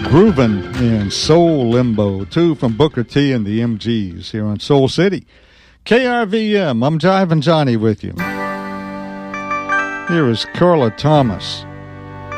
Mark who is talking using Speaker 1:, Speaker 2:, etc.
Speaker 1: Groovin' in Soul Limbo, 2 from Booker T and the MGs here on Soul City. KRVM, I'm Jivin' Johnny with you. Here is Carla Thomas.